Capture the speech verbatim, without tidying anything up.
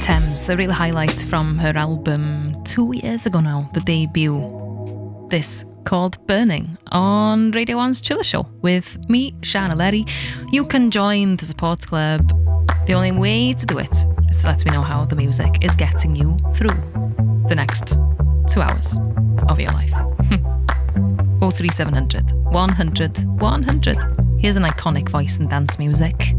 Thames, a real highlight from her album two years ago now, the debut. This called Burning on Radio one's Chiller Show with me, Shana Lerry. You can join the support club. The only way to do it is to let me know how the music is getting you through the next two hours of your life. oh three seven hundred, one hundred, one hundred. Here's an iconic voice and dance music.